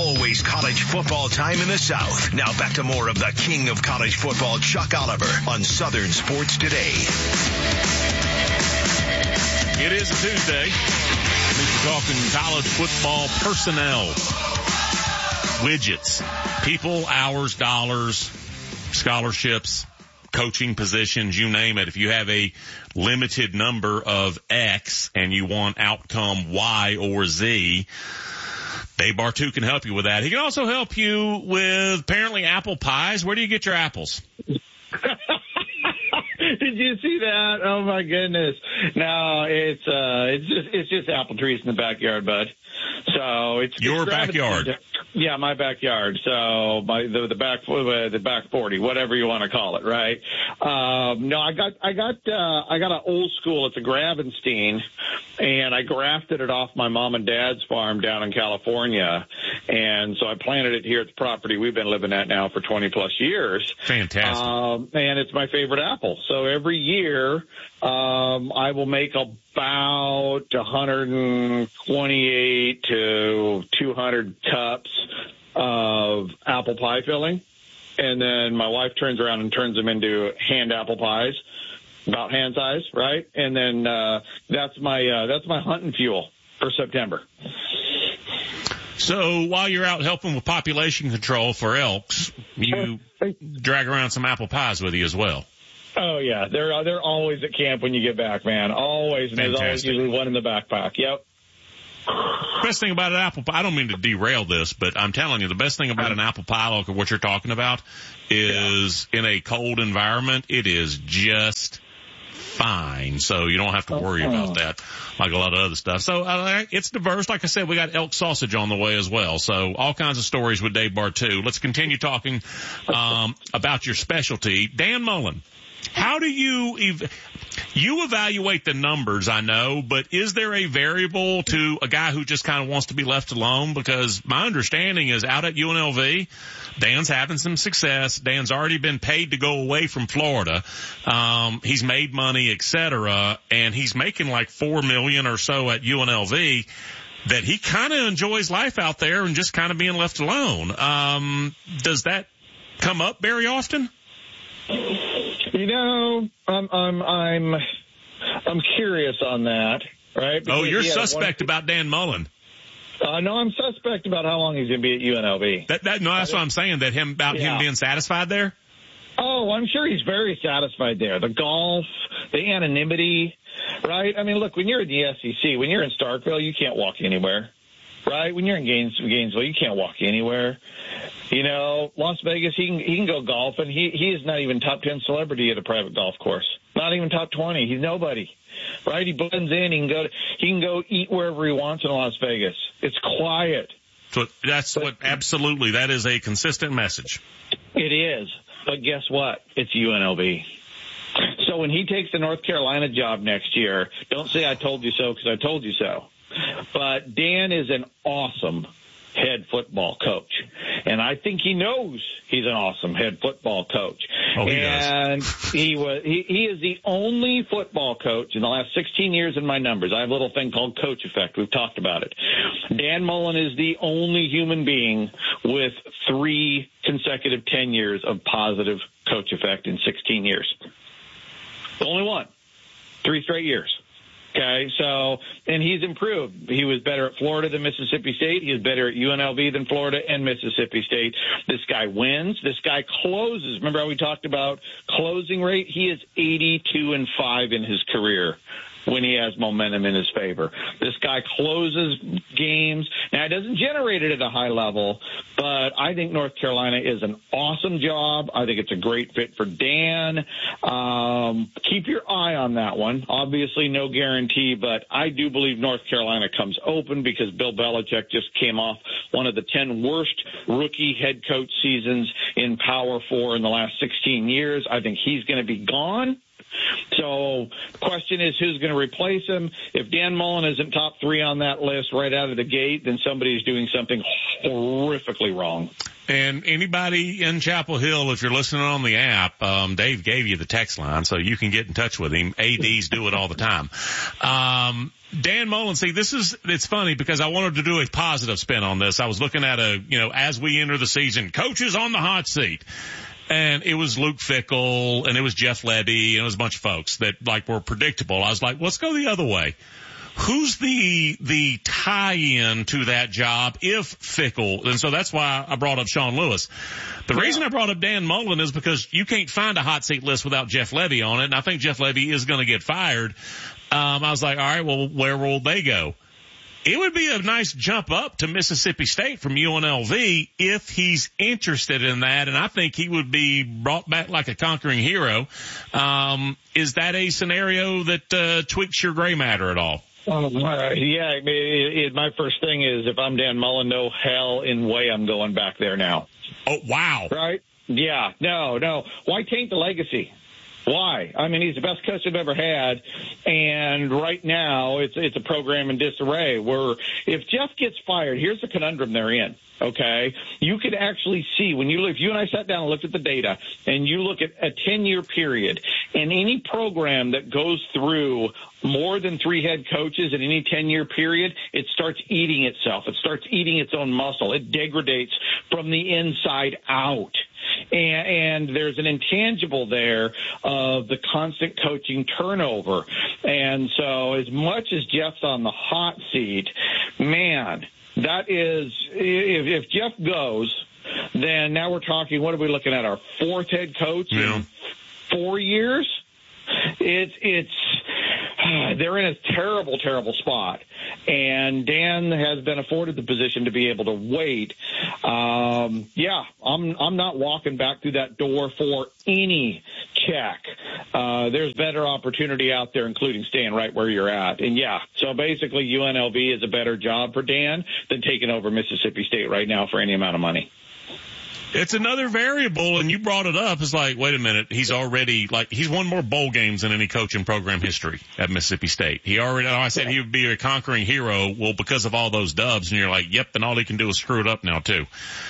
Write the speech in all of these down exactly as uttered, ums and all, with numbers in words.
always college football time in the South. Now back to more of the king of college football, Chuck Oliver, on Southern Sports Today. It is a Tuesday. We're talking college football personnel, widgets, people, hours, dollars, scholarships, coaching positions, you name it. If you have a limited number of X and you want outcome Y or Z, Dave Bartoo can help you with that. He can also help you with apparently apple pies. Where do you get your apples? Did you see that? Oh my goodness! No, it's uh, it's just it's just apple trees in the backyard, bud. So it's your it's backyard. Yeah, my backyard. So my the, the back the back forty, whatever you want to call it, right? Um, no, I got I got uh, I got an old school. It's a Gravenstein, and I grafted it off my mom and dad's farm down in California, and so I planted it here at the property we've been living at now for twenty plus years. Fantastic. Um, and it's my favorite apple. So every year, um, I will make about one twenty-eight to two hundred cups of apple pie filling. And then my wife turns around and turns them into hand apple pies, about hand size, right? And then, uh, that's my, uh, that's my hunting fuel for September. So while you're out helping with population control for elks, you drag around some apple pies with you as well. Oh yeah, they're uh, they're always at camp when you get back, man. Always, and there's always usually one in the backpack. Yep. Best thing about an apple pie, I don't mean to derail this, but I'm telling you, the best thing about an apple pie, like what you're talking about, is yeah. in a cold environment, it is just fine. So you don't have to worry oh. about that like a lot of other stuff. So uh, it's diverse. Like I said, we got elk sausage on the way as well. So all kinds of stories with Dave Bartoo. Let's continue talking um, about your specialty. Dan Mullen, how do you ev- you evaluate the numbers, I know, but is there a variable to a guy who just kind of wants to be left alone? Because my understanding is out at U N L V, Dan's having some success. Dan's already been paid to go away from Florida. Um, he's made money, et cetera, and he's making like four million or so at U N L V. That he kind of enjoys life out there and just kind of being left alone. Um, does that come up very often? You know, I'm I'm I'm I'm curious on that, right? Because oh, you're suspect one... about Dan Mullen. Uh, no, I'm suspect about how long he's going to be at U N L V. That, that, no, that's what I'm saying, that him about yeah. him being satisfied there? Oh, I'm sure he's very satisfied there. The golf, the anonymity, right? I mean, look, when you're in the S E C, when you're in Starkville, you can't walk anywhere, right? When you're in Gaines, Gainesville, you can't walk anywhere. You know, Las Vegas, he can he can go golfing. He he is not even top ten celebrity at a private golf course. Not even top twenty. He's nobody, right? He blends in. He can go to, he can go eat wherever he wants in Las Vegas. It's quiet. So that's but, what absolutely that is a consistent message. It is, but guess what? It's U N L V. So when he takes the North Carolina job next year, don't say I told you so because I told you so. But Dan is an awesome head football coach. And I think he knows he's an awesome head football coach. Oh, he and does. he was he, he is the only football coach in the last sixteen years in my numbers. I have a little thing called coach effect. We've talked about it. Dan Mullen is the only human being with three consecutive ten years of positive coach effect in sixteen years. The only one. Three straight years. Okay, so, and he's improved. He was better at Florida than Mississippi State. He was better at U N L V than Florida and Mississippi State. This guy wins. This guy closes. Remember how we talked about closing rate? He is eighty-two and five in his career when he has momentum in his favor. This guy closes games. Now, he doesn't generate it at a high level, but I think North Carolina is an awesome job. I think it's a great fit for Dan. Um, keep your eye on that one. Obviously, no guarantee, but I do believe North Carolina comes open because Bill Belichick just came off one of the ten worst rookie head coach seasons in Power Four in the last sixteen years. I think he's going to be gone. So the question is, who's going to replace him? If Dan Mullen isn't top three on that list right out of the gate, then somebody's doing something horrifically wrong. And anybody in Chapel Hill, if you're listening on the app, um, Dave gave you the text line, so you can get in touch with him. A Ds do it all the time. Um, Dan Mullen, see, this is, it's funny because I wanted to do a positive spin on this. I was looking at a, you know, as we enter the season, coaches on the hot seat. And it was Luke Fickell, and it was Jeff Lebby, and it was a bunch of folks that, like, were predictable. I was like, let's go the other way. Who's the the tie-in to that job if Fickell? And so that's why I brought up Sean Lewis. The yeah. reason I brought up Dan Mullen is because you can't find a hot seat list without Jeff Lebby on it, and I think Jeff Lebby is going to get fired. Um, I was like, all right, well, where will they go? It would be a nice jump up to Mississippi State from U N L V if he's interested in that, and I think he would be brought back like a conquering hero. Um, is that a scenario that uh, tweaks your gray matter at all? Um, uh, yeah, it, it, my first thing is if I'm Dan Mullen, no hell in way I'm going back there now. Oh, wow. Right? Yeah, no, no. Why taint the legacy? Why? I mean, he's the best coach I've ever had, and right now it's it's a program in disarray where if Jeff gets fired, here's the conundrum they're in, okay? You could actually see when you look, if you and I sat down and looked at the data, and you look at a ten-year period, and any program that goes through more than three head coaches in any ten-year period, it starts eating itself. It starts eating its own muscle. It degrades from the inside out. And, and there's an intangible there of the constant coaching turnover. And so as much as Jeff's on the hot seat, man, that is, if, if Jeff goes, then now we're talking, what are we looking at, our fourth head coach yeah. in four years? It's, it's, they're in a terrible, terrible spot. And Dan has been afforded the position to be able to wait. Um, yeah, I'm, I'm not walking back through that door for any check. Uh, there's better opportunity out there, including staying right where you're at. And yeah, so basically U N L V is a better job for Dan than taking over Mississippi State right now for any amount of money. It's another variable, and you brought it up. It's like, wait a minute, he's already, like, he's won more bowl games than any coach in program history at Mississippi State. He already, I said he would be a conquering hero, well, because of all those dubs, and you're like, yep, and all he can do is screw it up now, too.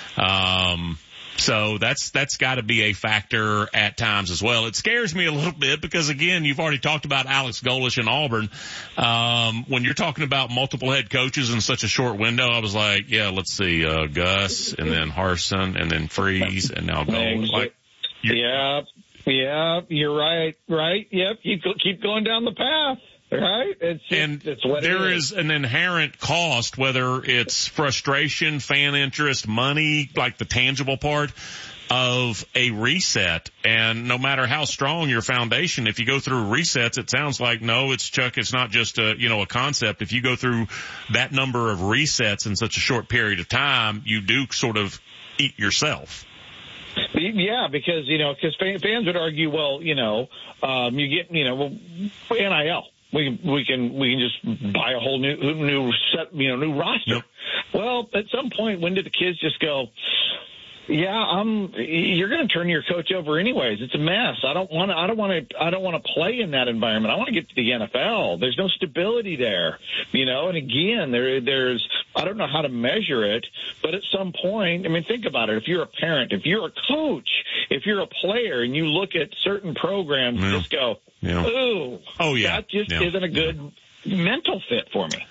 Um, so that's, that's gotta be a factor at times as well. It scares me a little bit because, again, you've already talked about Alex Golesh in Auburn. Um, when you're talking about multiple head coaches in such a short window, I was like, yeah, let's see, uh, Gus, and then Harsin, and then Freeze, and now Golesh. Like, yeah, yeah, you're right, right, yep, you keep going down the path. Right? It's just, and it's what there it is. is an inherent cost, whether it's frustration, fan interest, money, like the tangible part of a reset. And no matter how strong your foundation, if you go through resets, it sounds like, no, it's Chuck, it's not just a, you know, a concept. If you go through that number of resets in such a short period of time, you do sort of eat yourself. Yeah, because, you know, because fans would argue, well, you know, um, you get, you know, well, N I L. We can, we can, we can just buy a whole new, new set, you know, new roster. Yep. Well, at some point, when did the kids just go, yeah, I'm, you're going to turn your coach over anyways. It's a mess. I don't want to, I don't want to, I don't want to play in that environment. I want to get to the N F L. There's no stability there, you know, and again, there, there's, I don't know how to measure it, but at some point, I mean, think about it. If you're a parent, if you're a coach, if you're a player and you look at certain programs yeah. and just go, yeah. ooh, oh, yeah. that just yeah. isn't a good yeah. mental fit for me.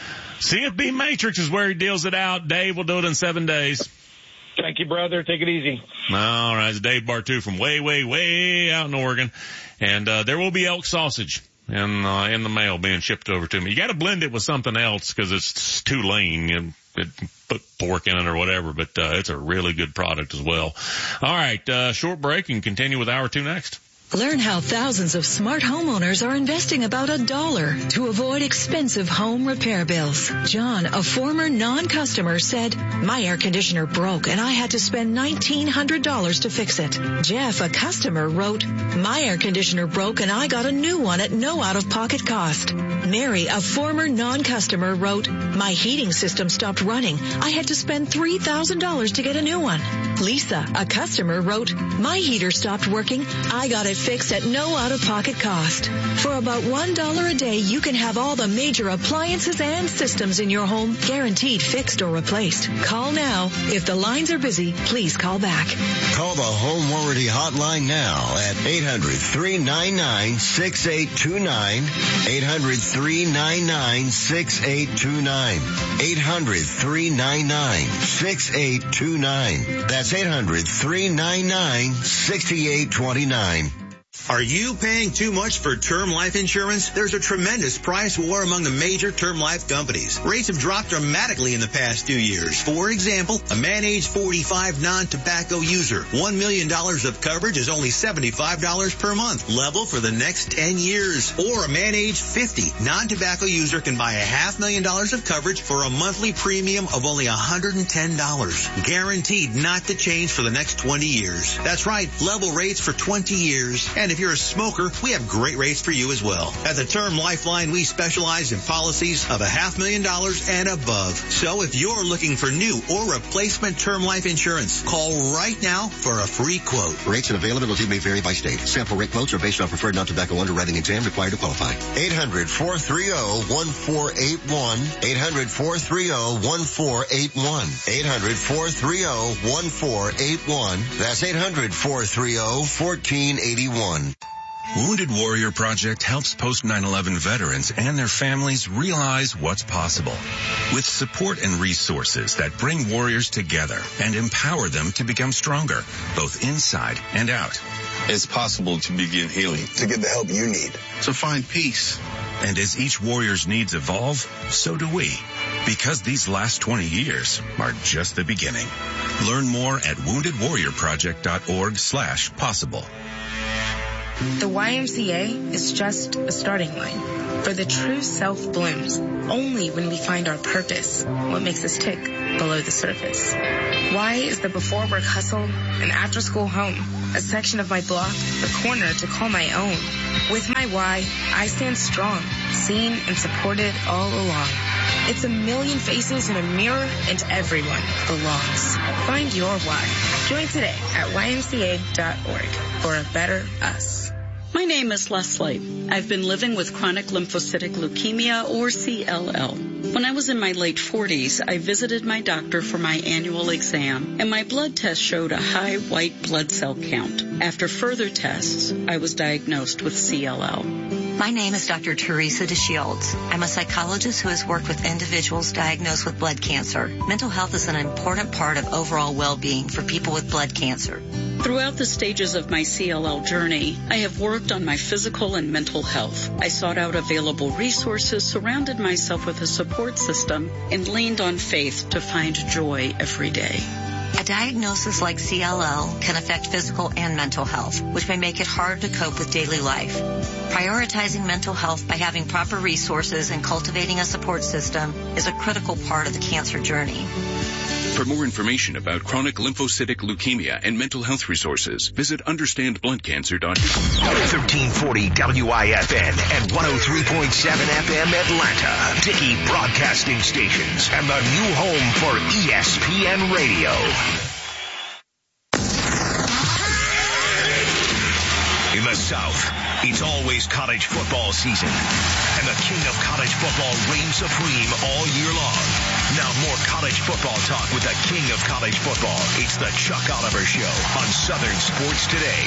C F B Matrix is where he deals it out. Dave will do it in seven days. Thank you, brother. Take it easy. All right. It's Dave Bartoo from way, way, way out in Oregon. And, uh, there will be elk sausage in, uh, in the mail being shipped over to me. You got to blend it with something else because it's too lean and it, put pork in it or whatever, but, uh, it's a really good product as well. All right. Uh, short break and continue with hour two next. Learn how thousands of smart homeowners are investing about a dollar to avoid expensive home repair bills. John, a former non-customer, said, my air conditioner broke and I had to spend nineteen hundred dollars to fix it. Jeff, a customer, wrote, my air conditioner broke and I got a new one at no out-of-pocket cost. Mary, a former non-customer, wrote, my heating system stopped running. I had to spend three thousand dollars to get a new one. Lisa, a customer, wrote, my heater stopped working. I got it fixed at no out-of-pocket cost. For about one dollar a day, you can have all the major appliances and systems in your home guaranteed fixed or replaced. Call now. If the lines are busy, please call back. Call the Home Warranty Hotline now at eight hundred, three nine nine, six eight two nine, eight hundred, three three nine nine, six eight two nine. eight hundred, three nine nine, six eight two nine. That's eight hundred, three nine nine, six eight two nine. Are you paying too much for term life insurance? There's a tremendous price war among the major term life companies. Rates have dropped dramatically in the past two years. For example, a man age forty-five non-tobacco user, one million dollars of coverage is only seventy-five dollars per month, level for the next ten years. Or a man age fifty non-tobacco user can buy a half million dollars of coverage for a monthly premium of only one hundred ten dollars. Guaranteed not to change for the next twenty years. That's right, level rates for twenty years. And if you're a smoker, we have great rates for you as well. At the Term Lifeline, we specialize in policies of a half million dollars and above. So if you're looking for new or replacement term life insurance, call right now for a free quote. Rates and availability may vary by state. Sample rate quotes are based on preferred non-tobacco underwriting exam required to qualify. eight hundred, four three zero, one four eight one. eight hundred, four three zero, one four eight one. eight hundred, four three zero, one four eight one. That's eight hundred, four three zero, one four eight one. Wounded Warrior Project helps post nine eleven veterans and their families realize what's possible. With support and resources that bring warriors together and empower them to become stronger, both inside and out. It's possible to begin healing, to get the help you need, to find peace. And as each warrior's needs evolve, so do we. Because these last twenty years are just the beginning. Learn more at wounded warrior project dot org slash possible. The Y M C A is just a starting line, for the true self blooms only when we find our purpose, what makes us tick below the surface. Y is the before work hustle, an after school home, a section of my block, the corner to call my own. With my Y, I stand strong, seen and supported all along. It's a million faces in a mirror and everyone belongs. Find your Y. Join today at Y M C A dot org for a better us. My name is Leslie. I've been living with chronic lymphocytic leukemia, or C L L. When I was in my late forties, I visited my doctor for my annual exam, and my blood test showed a high white blood cell count. After further tests, I was diagnosed with C L L. My name is Doctor Teresa DeShields. I'm a psychologist who has worked with individuals diagnosed with blood cancer. Mental health is an important part of overall well-being for people with blood cancer. Throughout the stages of my C L L journey, I have worked on my physical and mental health. I sought out available resources, surrounded myself with a support system, and leaned on faith to find joy every day. A diagnosis like C L L can affect physical and mental health, which may make it hard to cope with daily life. Prioritizing mental health by having proper resources and cultivating a support system is a critical part of the cancer journey. For more information about chronic lymphocytic leukemia and mental health resources, visit understand blood cancer dot com. thirteen forty W I F N and one oh three point seven F M Atlanta. Dickey Broadcasting Stations and the new home for E S P N Radio. In the South, it's always college football season, and the king of college football reigns supreme all year long. Now more college football talk with the king of college football. It's the Chuck Oliver Show on Southern Sports Today.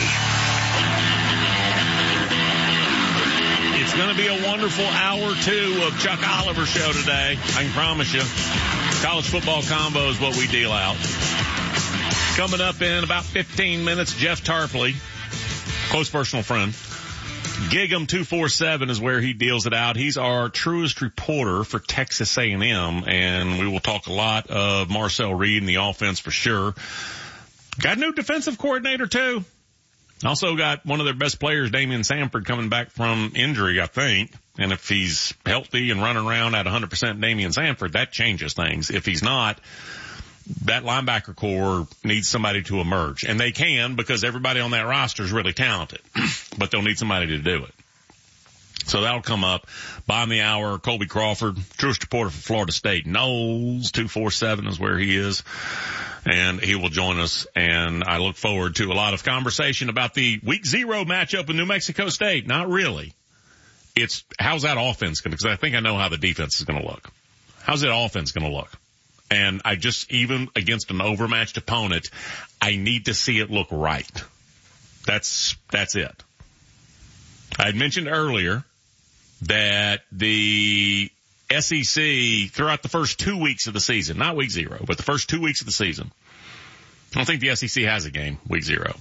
It's going to be a wonderful hour two of Chuck Oliver Show today. I can promise you. College football combo is what we deal out. Coming up in about fifteen minutes, Jeff Tarpley, close personal friend. Gig'em two forty-seven is where he deals it out. He's our truest reporter for Texas A and M, and we will talk a lot of Marcel Reed and the offense for sure. Got a new defensive coordinator, too. Also got one of their best players, Damian Sanford, coming back from injury, I think. And if he's healthy and running around at one hundred percent Damian Sanford, that changes things. If he's not, that linebacker core needs somebody to emerge. And they can, because everybody on that roster is really talented. But they'll need somebody to do it. So that'll come up. Bottom of the hour, Colby Crawford, truest reporter for Florida State. Knowles two forty-seven is where he is. And he will join us. And I look forward to a lot of conversation about the week zero matchup with New Mexico State. Not really. It's how's that offense going to, because I think I know how the defense is going to look. How's that offense going to look? And I just, even against an overmatched opponent, I need to see it look right. That's, that's it. I had mentioned earlier that the S E C, throughout the first two weeks of the season, not week zero, but the first two weeks of the season, I don't think the S E C has a game week zero.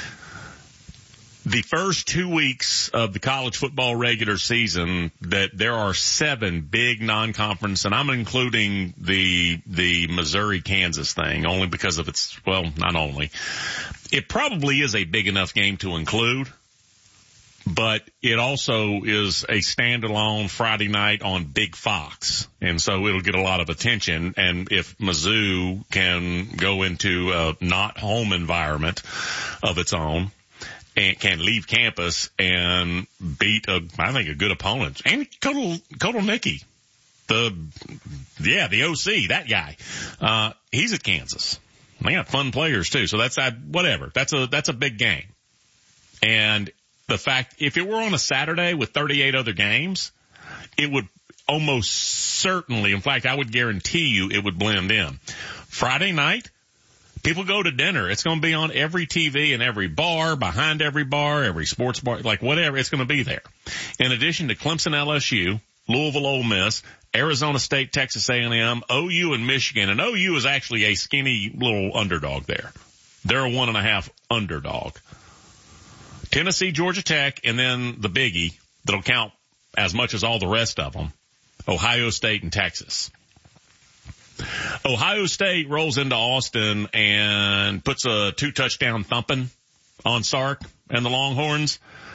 The first two weeks of the college football regular season, that there are seven big non-conference, and I'm including the the Missouri-Kansas thing only because of its, well, not only. It probably is a big enough game to include, but it also is a standalone Friday night on Big Fox, and so it'll get a lot of attention. And if Mizzou can go into a not home environment of its own, and can leave campus and beat a, I think, a good opponent. And Kodal, Kodalnicki, the, yeah, the O C, that guy, uh, he's at Kansas. They got fun players too. So that's, I, whatever. That's a, that's a big game. And the fact, if it were on a Saturday with thirty-eight other games, it would almost certainly, in fact, I would guarantee you it would blend in. Friday night, people go to dinner. It's going to be on every T V and every bar, behind every bar, every sports bar, like whatever. It's going to be there. In addition to Clemson, L S U, Louisville, Ole Miss, Arizona State, Texas A and M, O U, and Michigan. And O U is actually a skinny little underdog there. They're a one and a half underdog. Tennessee, Georgia Tech, and then the biggie that'll count as much as all the rest of them, Ohio State and Texas. Ohio State rolls into Austin and puts a two-touchdown thumping on Sark and the Longhorns.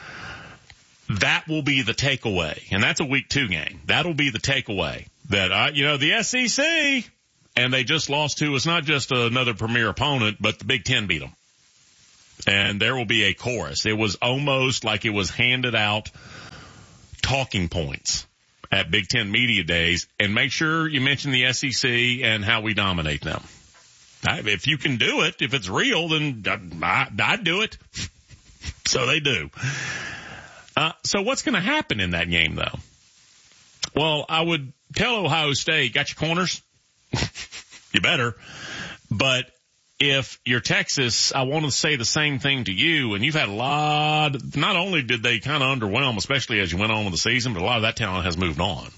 That will be the takeaway, and that's a week two game. That'll be the takeaway that, uh, you know, the S E C, and they just lost to, it's not just another premier opponent, but the Big Ten beat them. And there will be a chorus. It was almost like it was handed out talking points at Big Ten Media Days, and make sure you mention the S E C and how we dominate them. If you can do it, if it's real, then I, I'd do it. So they do. Uh, so what's going to happen in that game, though? Well, I would tell Ohio State, got your corners? You better. But if you're Texas, I want to say the same thing to you, and you've had a lot, not only did they kind of underwhelm, especially as you went on with the season, but a lot of that talent has moved on.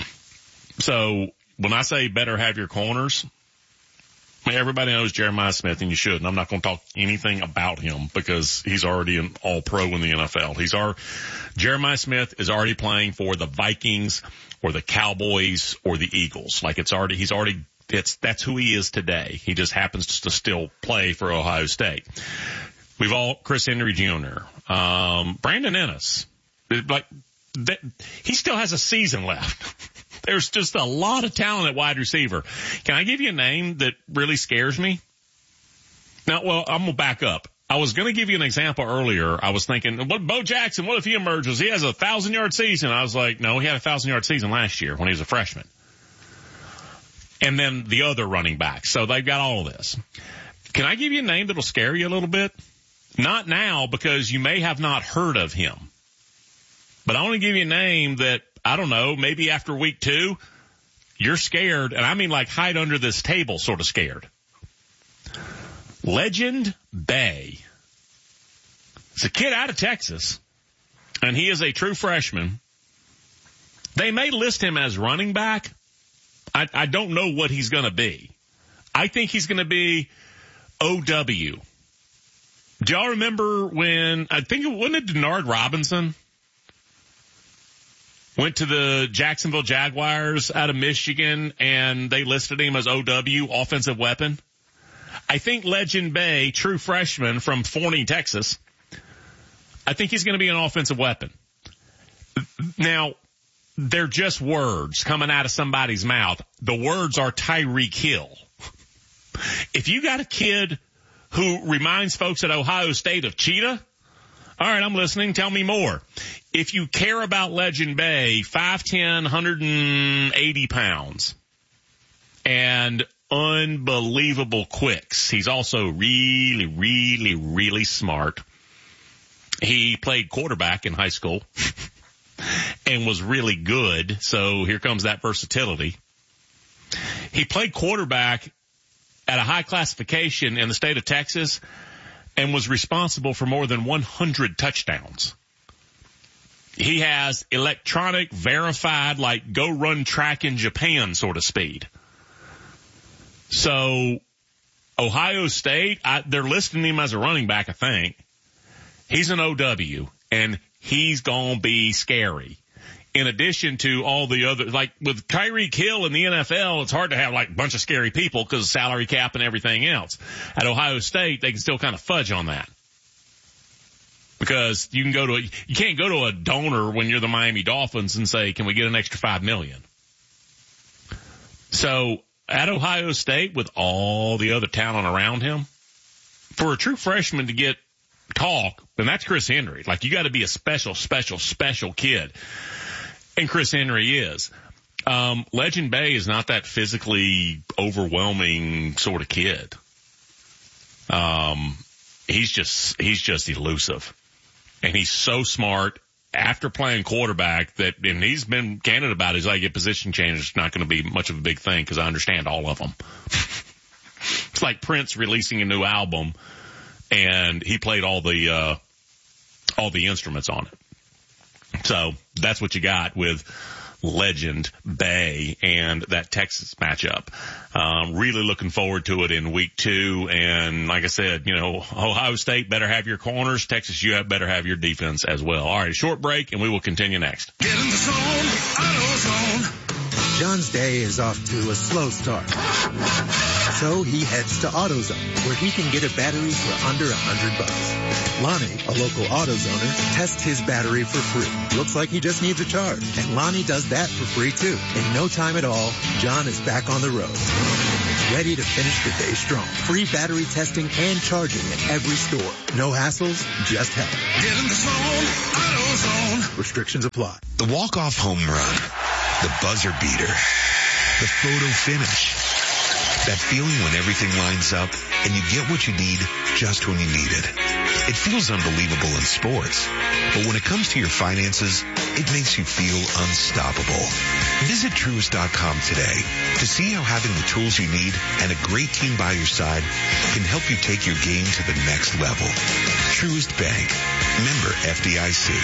So when I say better have your corners, everybody knows Jeremiah Smith, and you should, and I'm not going to talk anything about him because he's already an all-pro in the N F L. He's our, Jeremiah Smith is already playing for the Vikings or the Cowboys or the Eagles. Like it's already, he's already It's, that's who he is today. He just happens to still play for Ohio State. We've all, Chris Henry Junior, um, Brandon Ennis, like, that, he still has a season left. There's just a lot of talent at wide receiver. Can I give you a name that really scares me? Now, well, I'm going to back up. I was going to give you an example earlier. I was thinking, what, Bo Jackson, what if he emerges? He has a thousand yard season. I was like, no, he had a thousand yard season last year when he was a freshman. And then the other running backs. So they've got all of this. Can I give you a name that'll scare you a little bit? Not now, because you may have not heard of him. But I want to give you a name that, I don't know, maybe after week two, you're scared. And I mean like hide under this table sort of scared. Legend Bay. It's a kid out of Texas, and he is a true freshman. They may list him as running back. I, I don't know what he's going to be. I think he's going to be O W. Do y'all remember when, I think it wasn't it Denard Robinson went to the Jacksonville Jaguars out of Michigan and they listed him as O W, offensive weapon? I think Legend Bay, true freshman from Forney, Texas, I think he's going to be an offensive weapon. Now, they're just words coming out of somebody's mouth. The words are Tyreek Hill. If you got a kid who reminds folks at Ohio State of Cheetah, all right, I'm listening. Tell me more. If you care about Legend Bay, five ten, one hundred eighty pounds, and unbelievable quicks. He's also really, really, really smart. He played quarterback in high school and was really good. So here comes that versatility. He played quarterback at a high classification in the state of Texas and was responsible for more than one hundred touchdowns. he has electronic, verified, like go run track in Japan sort of speed. So Ohio State, I, they're listing him as a running back, I think. He's an O W, and he's going to be scary. In addition to all the other, like with Tyreek Hill in the N F L, it's hard to have like a bunch of scary people because of salary cap and everything else. At Ohio State, they can still kind of fudge on that. Because you can go to a, you can't go to a donor when you're the Miami Dolphins and say, can we get an extra five million? So at Ohio State, with all the other talent around him, for a true freshman to get talk, and that's Chris Henry. Like, you got to be a special, special, special kid. And Chris Henry is. Um, Legend Bay is not that physically overwhelming sort of kid. Um, he's just, he's just elusive. And he's so smart after playing quarterback that, and he's been candid about it, he's like, a position change is not going to be much of a big thing because I understand all of them. It's like Prince releasing a new album and he played all the, uh, all the instruments on it. So that's what you got with Legend Bay and that Texas matchup. Um, really looking forward to it in week two. And like I said, you know, Ohio State better have your corners. Texas, you have better have your defense as well. All right, short break and we will continue next. Get in the zone, AutoZone. John's day is off to a slow start. So he heads to AutoZone, where he can get a battery for under a hundred bucks. Lonnie, a local AutoZoner, tests his battery for free. Looks like he just needs a charge. And Lonnie does that for free too. In no time at all, John is back on the road. Ready to finish the day strong. Free battery testing and charging at every store. No hassles, just help. Get in the zone, AutoZone. Restrictions apply. The walk-off home run. The buzzer beater. The photo finish. That feeling when everything lines up and you get what you need just when you need it. It feels unbelievable in sports, but when it comes to your finances, it makes you feel unstoppable. Visit Truist dot com today to see how having the tools you need and a great team by your side can help you take your game to the next level. Truist Bank. Member F D I C.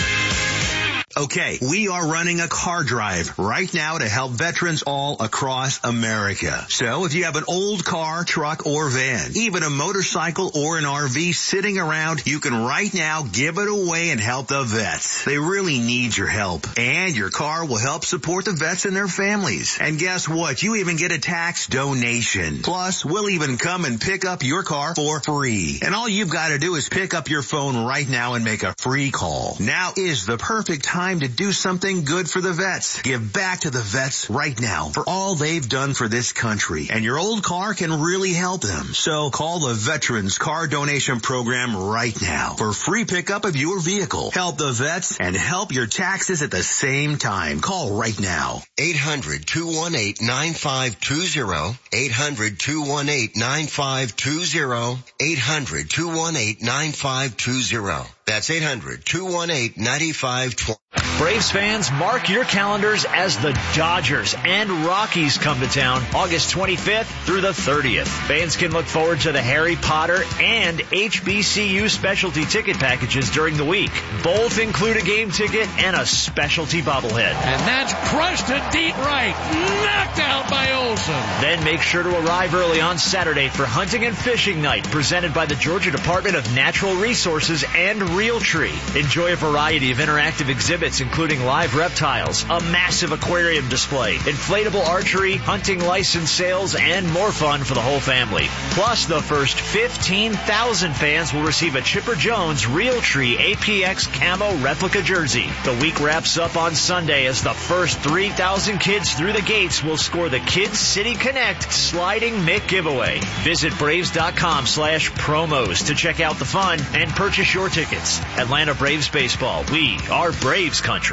Okay, we are running a car drive right now to help veterans all across America. So if you have an old car, truck, or van, even a motorcycle or an R V sitting around, you can right now give it away and help the vets. They really need your help. And your car will help support the vets and their families. And guess what? You even get a tax donation. Plus, we'll even come and pick up your car for free. And all you've got to do is pick up your phone right now and make a free call. Now is the perfect time to do something good for the vets. Give back to the vets right now for all they've done for this country. And your old car can really help them. So call the Veterans Car Donation Program right now for free pickup of your vehicle. Help the vets and help your taxes at the same time. Call right now. eight hundred, two one eight, nine five two zero. eight hundred, two one eight, nine five two zero. eight hundred, two one eight, nine five two zero. That's eight hundred, two one eight, nine five two zero. Braves fans, mark your calendars as the Dodgers and Rockies come to town August twenty-fifth through the thirtieth. Fans can look forward to the Harry Potter and H B C U specialty ticket packages during the week. Both include a game ticket and a specialty bobblehead. And that's crushed to deep right. Knocked out by Olsen. Then make sure to arrive early on Saturday for Hunting and Fishing Night presented by the Georgia Department of Natural Resources and Realtree. Enjoy a variety of interactive exhibits including live reptiles, a massive aquarium display, inflatable archery, hunting license sales, and more fun for the whole family. Plus, the first fifteen thousand fans will receive a Chipper Jones Realtree A P X Camo replica jersey. The week wraps up on Sunday as the first three thousand kids through the gates will score the Kids City Connect Sliding Mick giveaway. Visit Braves.com slash promos to check out the fun and purchase your tickets. Atlanta Braves Baseball. We are Braves Country.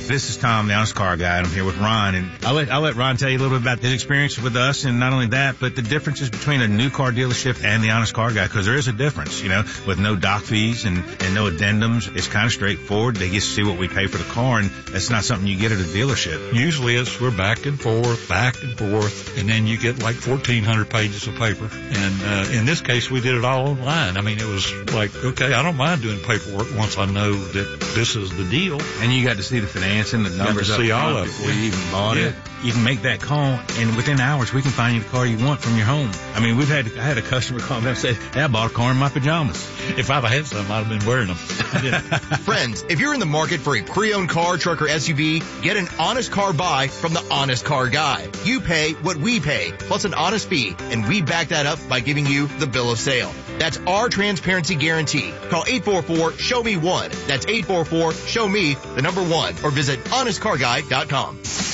This is Tom, the Honest Car Guy, and I'm here with Ron. And I'll let, I'll let Ron tell you a little bit about his experience with us, and not only that, but the differences between a new car dealership and the Honest Car Guy, because there is a difference, you know, with no doc fees and, and no addendums. It's kind of straightforward. They get to see what we pay for the car, and that's not something you get at a dealership. Usually it's we're back and forth, back and forth, and then you get like fourteen hundred pages of paper. And uh, in this case, we did it all online. I mean, it was like, okay, I don't mind doing paperwork once I know that this is the deal. And you got to see the financing, the numbers up see front all of before it. you even bought Yeah. it. You can make that call, and within hours, we can find you the car you want from your home. I mean, we've had I had a customer call me and say, hey, I bought a car in my pajamas. If I'd have had some, I'd have been wearing them. Friends, if you're in the market for a pre-owned car, truck, or S U V, get an honest car buy from the Honest Car Guy. You pay what we pay, plus an honest fee, and we back that up by giving you the bill of sale. That's our transparency guarantee. Call eight four four, show me one. That's eight four four, show me the number one, or visit honest car guy dot com.